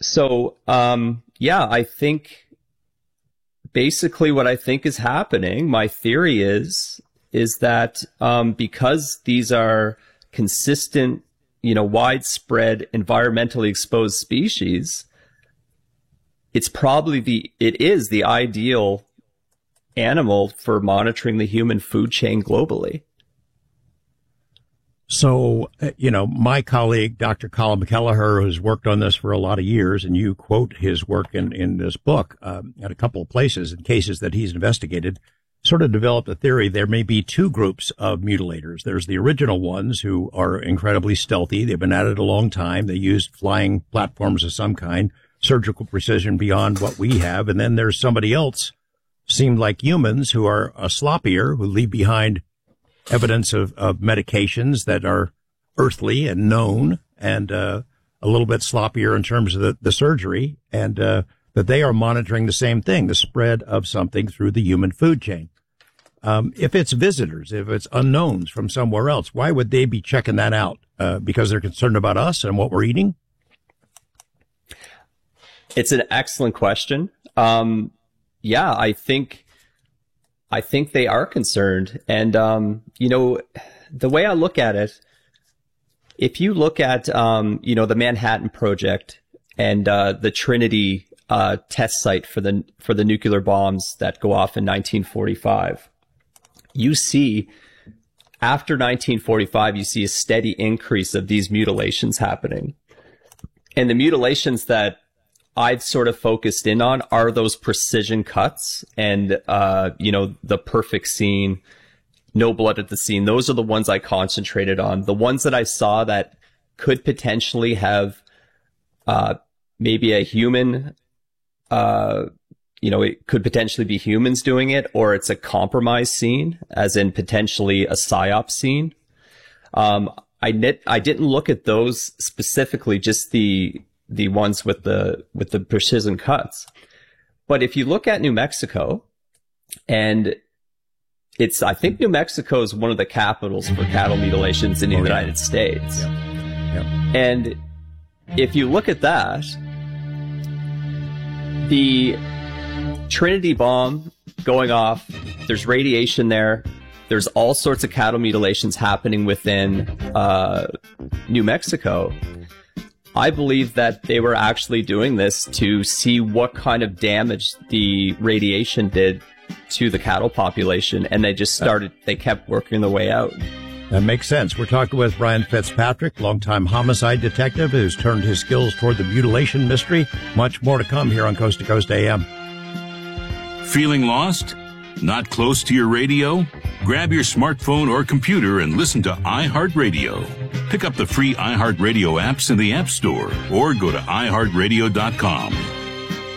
So, yeah, I think basically what I think is happening, my theory is that because these are consistent, widespread environmentally exposed species, it is the ideal animal for monitoring the human food chain globally. So, my colleague, Dr. Colin McKelliher, who's worked on this for a lot of years, and you quote his work in this book at a couple of places in cases that he's investigated, sort of developed a theory. There may be two groups of mutilators. There's the original ones who are incredibly stealthy. They've been at it a long time. They used flying platforms of some kind, surgical precision beyond what we have. And then there's somebody else, seemed like humans, who are sloppier, who leave behind evidence of medications that are earthly and known, and a little bit sloppier in terms of the surgery, and that they are monitoring the same thing, the spread of something through the human food chain. If it's visitors, if it's unknowns from somewhere else, why would they be checking that out? Because they're concerned about us and what we're eating? It's an excellent question. Yeah, I think they are concerned. And, the way I look at it, if you look at, the Manhattan Project and the Trinity test site for the nuclear bombs that go off in 1945, you see, after 1945, you see a steady increase of these mutilations happening. And the mutilations that I've sort of focused in on are those precision cuts and, the perfect scene, no blood at the scene. Those are the ones I concentrated on. The ones that I saw that could potentially have, maybe a human, it could potentially be humans doing it, or it's a compromised scene, as in potentially a psyop scene. I didn't look at those specifically, just the ones with the precision cuts. But if you look at New Mexico, and I think New Mexico is one of the capitals for cattle mutilations in the United States. Yeah. And if you look at that, the Trinity bomb going off, there's radiation there. There's all sorts of cattle mutilations happening within New Mexico. I believe that they were actually doing this to see what kind of damage the radiation did to the cattle population, and they kept working their way out. That makes sense. We're talking with Brian Fitzpatrick, longtime homicide detective who's turned his skills toward the mutilation mystery. Much more to come here on Coast to Coast AM. Feeling lost? Not close to your radio? Grab your smartphone or computer and listen to iHeartRadio. Pick up the free iHeartRadio apps in the App Store or go to iHeartRadio.com.